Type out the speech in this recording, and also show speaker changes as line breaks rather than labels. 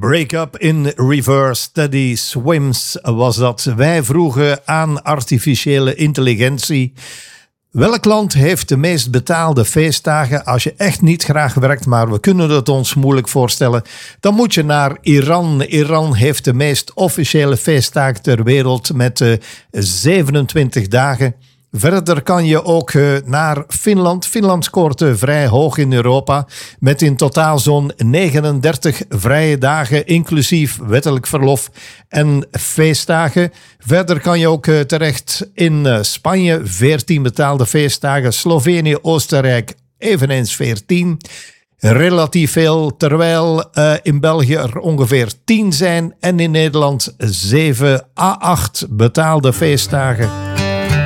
Break Up in Reverse, Steady Swims was dat. Wij vroegen aan artificiële intelligentie: welk land heeft de meest betaalde feestdagen? Als je echt niet graag werkt, maar we kunnen het ons moeilijk voorstellen, dan moet je naar Iran. Iran heeft de meest officiële feestdagen ter wereld met 27 dagen. Verder kan je ook naar Finland. Finland scoort vrij hoog in Europa met in totaal zo'n 39 vrije dagen, inclusief wettelijk verlof en feestdagen. Verder kan je ook terecht in Spanje, 14 betaalde feestdagen. Slovenië, Oostenrijk, eveneens 14. Relatief veel, terwijl in België er ongeveer 10 zijn en in Nederland 7 à 8 betaalde feestdagen.